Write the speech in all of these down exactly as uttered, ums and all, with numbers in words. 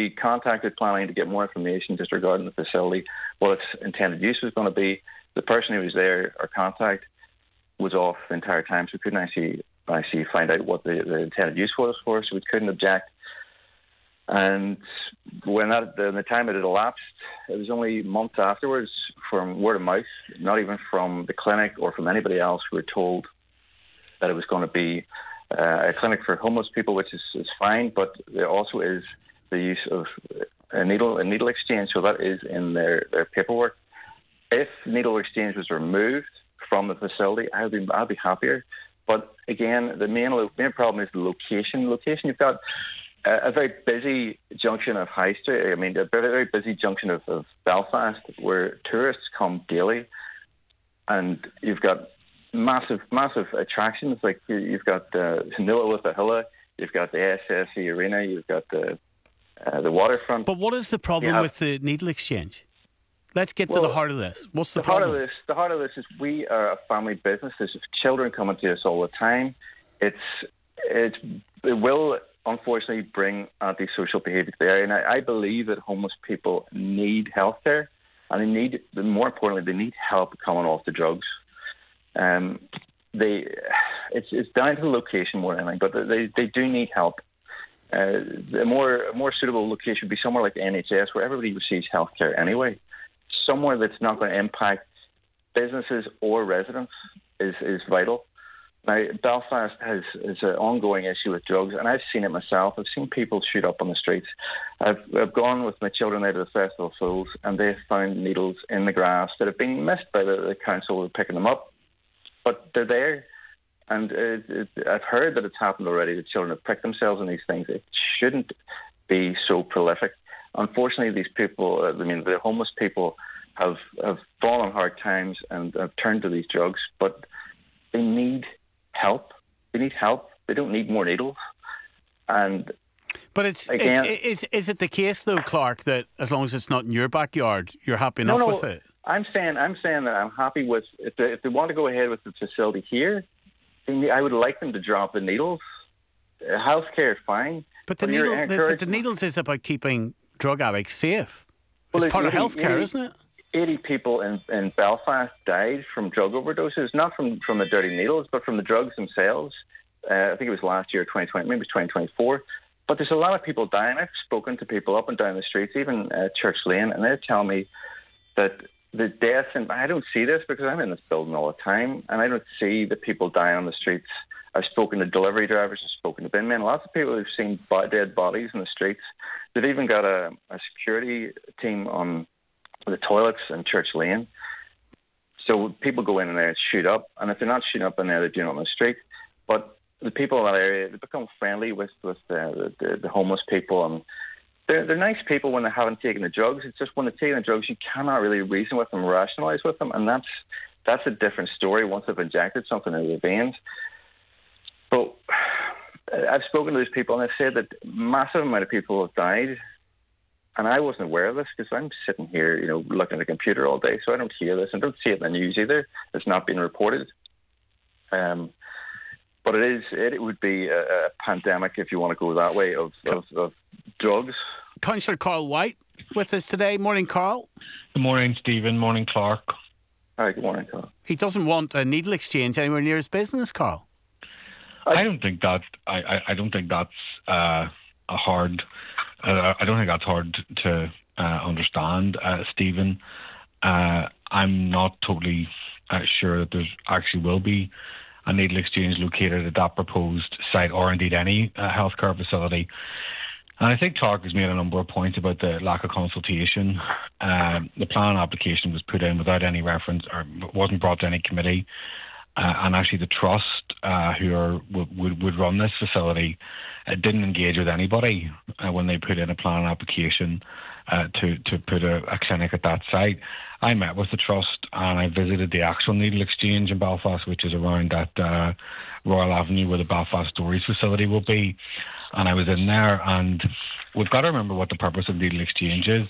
we contacted planning to get more information just regarding the facility, what its intended use was going to be. The person who was there, our contact, was off the entire time, so we couldn't actually actually find out what the, the intended use was for us, so we couldn't object. And when that, the, the time it had elapsed, it was only months afterwards, from word of mouth, not even from the clinic or from anybody else, we were told that it was going to be uh, a clinic for homeless people, which is, is fine, but there also is the use of a needle a needle exchange, so that is in their, their paperwork. If needle exchange was removed from the facility, I'd be, I'd be happier. But again, the main, main problem is the location. Location, you've got a, a very busy junction of High Street, I mean, a very, very busy junction of, of Belfast where tourists come daily, and you've got massive, massive attractions. Like you've got uh, Nuala with the Hilla, you've got the S S C Arena, you've got the uh, the waterfront. But what is the problem with the needle exchange? Let's get well, to the heart of this. What's the, the problem? Heart of this, the heart of this is we are a family business. There's children coming to us all the time. It's, it's it will unfortunately bring antisocial behaviour to the area. And I, I believe that homeless people need healthcare, and they need, more importantly, they need help coming off the drugs. Um, they, it's it's down to the location more than anything, but they they do need help. Uh, the more a more suitable location would be somewhere like the N H S, where everybody receives healthcare anyway. Somewhere that's not going to impact businesses or residents is, is vital. Now, Belfast has, has an ongoing issue with drugs, and I've seen it myself. I've seen people shoot up on the streets. I've, I've gone with my children out to the Festival of Fools, and they've found needles in the grass that have been missed by the, the council who are picking them up. But they're there, and it, it, I've heard that it's happened already. The children have pricked themselves on these things. It shouldn't be so prolific. Unfortunately, these people, I mean, the homeless people have, have fallen on hard times and have turned to these drugs, but they need help. They need help. They don't need more needles. And But it's again, it, is is it the case though, Clark, that as long as it's not in your backyard, you're happy enough no, no, with it? I'm saying I'm saying that I'm happy with if they, if they want to go ahead with the facility here, then I would like them to drop the needles. Uh, healthcare is fine. But the, needle, the, but the needles is about keeping drug addicts safe. Well, it's part eighty, of healthcare, eighty, isn't it? eighty people in, in Belfast died from drug overdoses, not from, from the dirty needles, but from the drugs themselves. Uh, I think it was last year, twenty twenty, maybe it was twenty twenty-four. But there's a lot of people dying. I've spoken to people up and down the streets, even uh, Church Lane, and they tell me that the deaths, and I don't see this because I'm in this building all the time, and I don't see the people dying on the streets. I've spoken to delivery drivers, I've spoken to bin men, lots of people who've seen dead bodies in the streets. They've even got a, a security team on the toilets in Church Lane. So people go in there and shoot up, and if they're not shooting up in there, they're doing it on the street. But the people in that area, they become friendly with, with the, the, the homeless people, and they're, they're nice people when they haven't taken the drugs. It's just when they're taking the drugs, you cannot really reason with them, rationalise with them, and that's that's a different story once they've injected something into their veins. But I've spoken to those people, and they've said that massive amount of people have died, and I wasn't aware of this because I'm sitting here, you know, looking at the computer all day, so I don't hear this and don't see it in the news either. It's not been reported. Um, but it is, it, it would be a, a pandemic, if you want to go that way, of, of, of drugs. Councillor Carl White with us today. Morning, Carl. Good morning, Stephen. Morning, Clark. Hi, good morning, Carl. He doesn't want a needle exchange anywhere near his business, Carl. I don't think that. I, I, I don't think that's uh, a hard. Uh, I don't think that's hard to uh, understand, uh, Stephen. Uh, I'm not totally uh, sure that there's actually will be a needle exchange located at that proposed site, or indeed any uh, healthcare facility. And I think Clark has made a number of points about the lack of consultation. Uh, the plan application was put in without any reference, or wasn't brought to any committee. Uh, and actually the trust uh, who are, would, would run this facility uh, didn't engage with anybody uh, when they put in a plan application uh, to, to put a, a clinic at that site. I met with the trust and I visited the actual needle exchange in Belfast, which is around that uh, Royal Avenue where the Belfast Stories facility will be. And I was in there, and we've got to remember what the purpose of needle exchange is.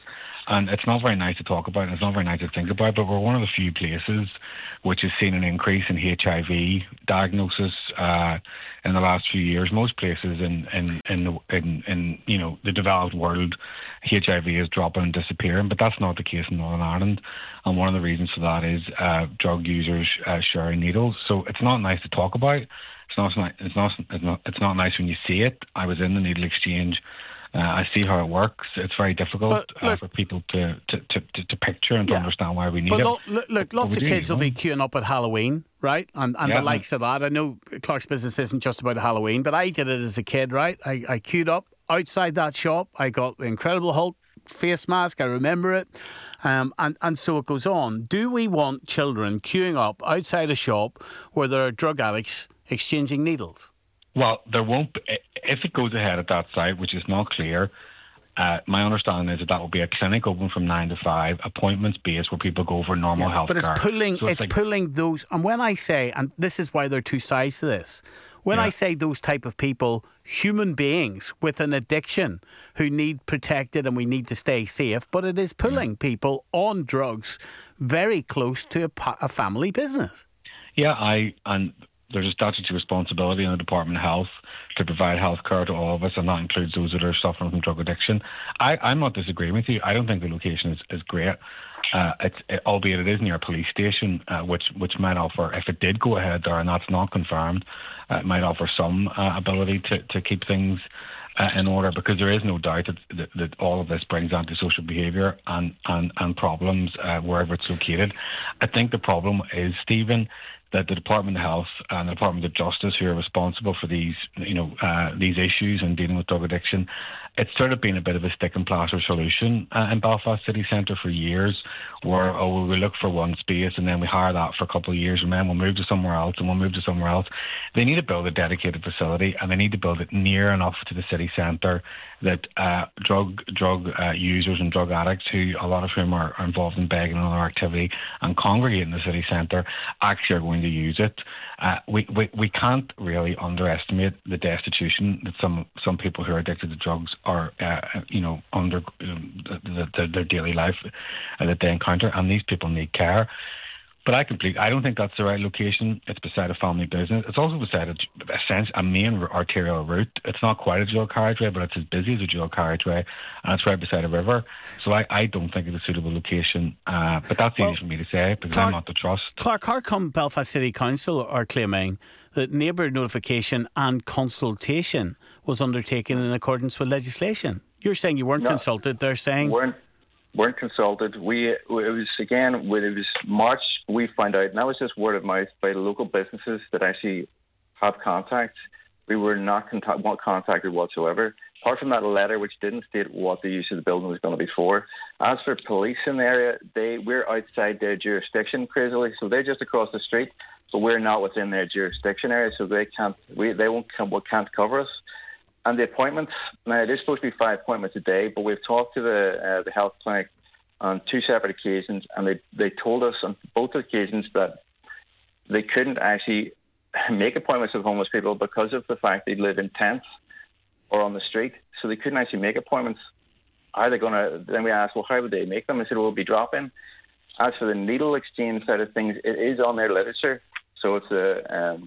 And it's not very nice to talk about, and it's not very nice to think about, but we're one of the few places which has seen an increase in H I V diagnosis uh, in the last few years. Most places in in in, the, in in you know the developed world, H I V is dropping and disappearing, but that's not the case in Northern Ireland. And one of the reasons for that is uh, drug users uh, sharing needles. So it's not nice to talk about. It's not. It's not. It's not. It's not nice when you see it. I was in the needle exchange. Uh, I see how it works. It's very difficult look, uh, for people to, to, to, to picture and to yeah. understand why we need but it. Look, look, look lots of do, kids you know? will be queuing up at Halloween, right? And and yeah. the likes of that. I know Clark's business isn't just about Halloween, but I did it as a kid, right? I, I queued up outside that shop. I got the Incredible Hulk face mask. I remember it. Um, and, and so it goes on. Do we want children queuing up outside a shop where there are drug addicts exchanging needles? Well, there won't be. If it goes ahead at that site, which is not clear, Uh, my understanding is that that will be a clinic open from nine to five, appointments based, where people go for normal yeah, health but it's care. pulling, so it's, it's like, pulling those. And when I say, and this is why there are two sides to this. When yeah. I say those type of people, human beings with an addiction who need protected and we need to stay safe, but it is pulling yeah. people on drugs very close to a, a family business. Yeah, I and there's a statutory responsibility in the Department of Health to provide health care to all of us, and that includes those that are suffering from drug addiction. I, I'm not disagreeing with you. I don't think the location is, is great, uh, it's, it, albeit it is near a police station, uh, which which might offer, if it did go ahead there, and that's not confirmed, uh, it might offer some uh, ability to, to keep things uh, in order, because there is no doubt that, that, that all of this brings antisocial behaviour and, and, and problems uh, wherever it's located. I think the problem is, Stephen, that the Department of Health and the Department of Justice, who are responsible for these, you know, uh, these issues and dealing with drug addiction, it's sort of been a bit of a stick and plaster solution uh, in Belfast City Centre for years, where oh, well, we look for one space and then we hire that for a couple of years, and then we'll move to somewhere else and we'll move to somewhere else. They need to build a dedicated facility, and they need to build it near enough to the city centre that uh, drug drug uh, users and drug addicts, who a lot of whom are, are involved in begging and other activity and congregate in the city centre, actually are going to use it. Uh, we, we we can't really underestimate the destitution that some some people who are addicted to drugs are uh, you know under um, the, the, their daily life uh, that they encounter, and these people need care. But I completely, I don't think that's the right location. It's beside a family business. It's also beside a, a, sense, a main arterial route. It's not quite a dual carriageway, but it's as busy as a dual carriageway, and it's right beside a river. So I, I don't think it's a suitable location. Uh, but that's well, easy for me to say, because Clark, I'm not the trust. Clark, how come Belfast City Council are claiming that neighbour notification and consultation was undertaken in accordance with legislation? You're saying you weren't no, consulted. They're saying... weren't weren't consulted. We it was again when it was March we found out, and that was just word of mouth by local businesses that actually have contacts. We were not contact, not contacted whatsoever, apart from that letter which didn't state what the use of the building was going to be for. As for police in the area, they we're outside their jurisdiction, crazily, so they're just across the street, but we're not within their jurisdiction area, so they can't we they won't come, can't cover us. And the appointments, now there's supposed to be five appointments a day, but we've talked to the uh, the health clinic on two separate occasions, and they they told us on both occasions that they couldn't actually make appointments with homeless people because of the fact they live in tents or on the street, so they couldn't actually make appointments. Are they going to? Then we asked, well, how would they make them? They said, well, it'll be drop-in. As for the needle exchange side of things, it is on their literature, so it's a. Um,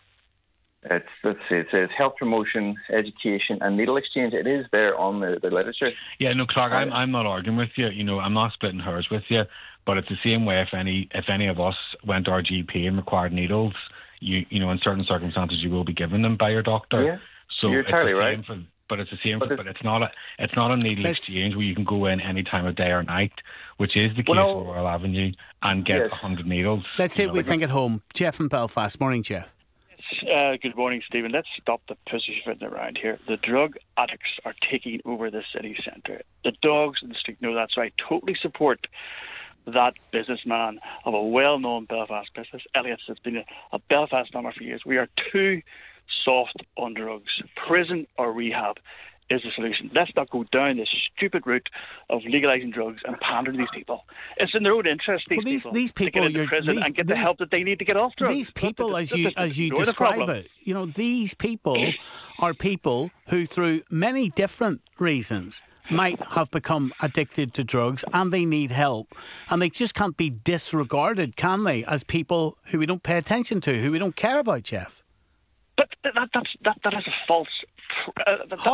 It's, let's see, it says health promotion, education, and needle exchange. It is there on the, the literature. Yeah, no, Clark, I'm I'm not arguing with you. You know, I'm not splitting hairs with you. But it's the same way if any if any of us went to our G P and required needles, you you know, in certain circumstances, you will be given them by your doctor. Yeah, so you're it's entirely the same right. For, but it's the same. But, for, but it's not a it's not a needle Let's, exchange where you can go in any time of day or night, which is the case well, no, for Royal Avenue, and get a yes. hundred needles. Let's see you what know, we think at home. Jeff in Belfast. Morning, Jeff. Uh, good morning, Stephen. Let's stop the pussyfooting around here. The drug addicts are taking over the city centre. The dogs in the street know that, so I totally support that businessman of a well-known Belfast business, Elliott's, that's been a, a Belfast number for years. We are too soft on drugs. Prison or rehab is the solution. Let's not go down this stupid route of legalising drugs and pandering to these people. It's in their own interest, these, well, these, people, these people to get into prison these, and get these, the help that they need to get off drugs. These people, to, as you to, as you to describe it, you know, these people are people who, through many different reasons, might have become addicted to drugs and they need help, and they just can't be disregarded, can they, as people who we don't pay attention to, who we don't care about, Jeff? But that, that's, that, that is a false... Uh, that,